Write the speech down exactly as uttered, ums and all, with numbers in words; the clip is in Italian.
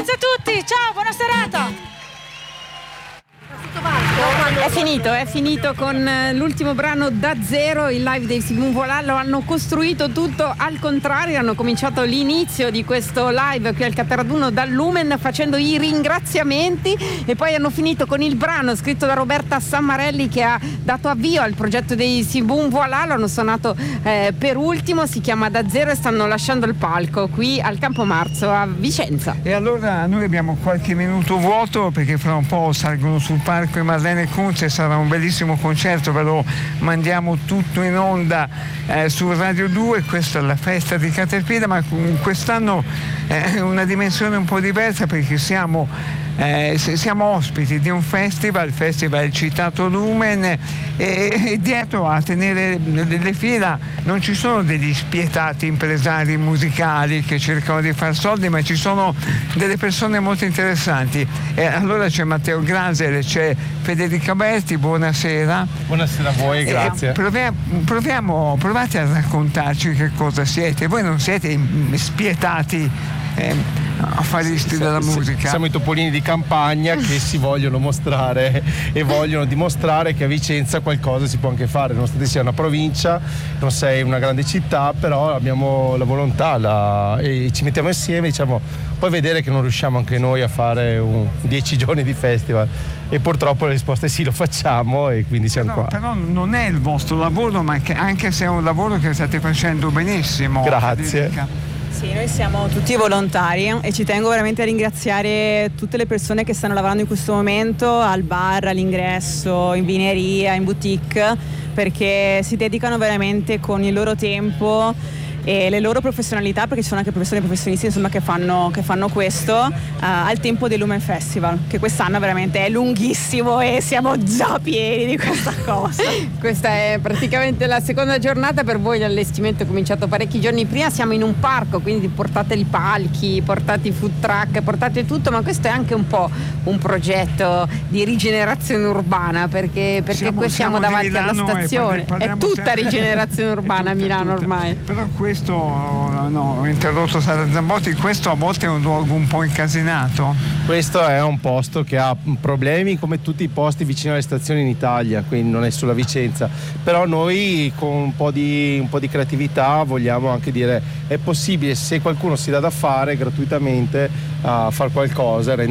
Grazie a tutti, ciao, buona serata. È finito, è finito con l'ultimo brano Da Zero, il live dei Simon Voilà. Lo hanno costruito tutto al contrario, hanno cominciato l'inizio di questo live qui al Cataraduno dal Lumen facendo i ringraziamenti e poi hanno finito con il brano scritto da Roberta Sammarelli che ha dato avvio al progetto dei Simon Voilà. Lo hanno suonato eh, per ultimo, si chiama Da Zero e stanno lasciando il palco qui al Campo Marzo a Vicenza. E allora noi abbiamo qualche minuto vuoto perché fra un po' salgono sul palco i Marlene Kunze, sarà un bellissimo concerto, ve lo mandiamo tutto in onda eh, su Radio due. Questa è la festa di Caterpillar, ma quest'anno è una dimensione un po' diversa perché siamo Eh, siamo ospiti di un festival, il festival citato Lumen, e, e dietro a tenere le fila non ci sono degli spietati impresari musicali che cercano di far soldi, ma ci sono delle persone molto interessanti. E allora c'è Matteo Graser, c'è Federica Berti, buonasera. Buonasera a voi, grazie. Eh, proviamo, proviamo, provate a raccontarci che cosa siete. Voi non siete spietati eh, affaristi sì, della musica. Siamo i topolini di campagna che si vogliono mostrare e vogliono dimostrare che a Vicenza qualcosa si può anche fare, nonostante sia una provincia, non sei una grande città, però abbiamo la volontà la, e ci mettiamo insieme, diciamo, poi vedere che non riusciamo anche noi a fare un, dieci giorni di festival. E purtroppo la risposta è sì, lo facciamo e quindi siamo però, qua. Però non è il vostro lavoro, ma anche se è un lavoro che state facendo benissimo. Grazie. Federica. Sì, noi siamo tutti volontari e ci tengo veramente a ringraziare tutte le persone che stanno lavorando in questo momento al bar, all'ingresso, in vineria, in boutique, perché si dedicano veramente con il loro tempo e le loro professionalità, perché ci sono anche persone professionisti insomma che fanno, che fanno questo uh, al tempo del Lumen Festival, che quest'anno veramente è lunghissimo e siamo già pieni di questa cosa. Questa è praticamente la seconda giornata per voi, l'allestimento è cominciato parecchi giorni prima, siamo in un parco, quindi portate i palchi, portate i food truck, portate tutto, ma questo è anche un po' un progetto di rigenerazione urbana, perché, perché siamo, qui siamo, siamo davanti alla stazione, è tutta sempre... rigenerazione urbana a Milano tutta. Ormai. Però questo, no, ho interrotto Sara Zambotti, questo a volte è un luogo un po' incasinato? Questo è un posto che ha problemi come tutti i posti vicino alle stazioni in Italia, quindi non è solo a Vicenza, però noi con un po' di, un po' di creatività vogliamo anche dire è possibile, se qualcuno si dà da fare gratuitamente a fare qualcosa,